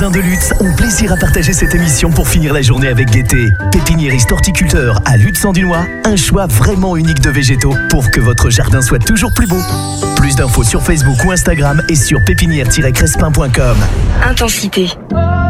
De Lutz ont plaisir à partager cette émission pour finir la journée avec gaieté. Pépiniériste horticulteur à Lutz-en-Dunois, un choix vraiment unique de végétaux pour que votre jardin soit toujours plus beau. Plus d'infos sur Facebook ou Instagram et sur pépinière-crespin.com. Intensité,